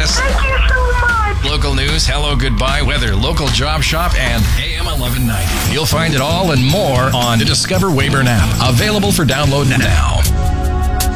Kiss. Thank you so much. Local news, hello, goodbye, weather, local job shop, and AM 1190. You'll find it all and more on the Discover Weyburn app. Available for download now.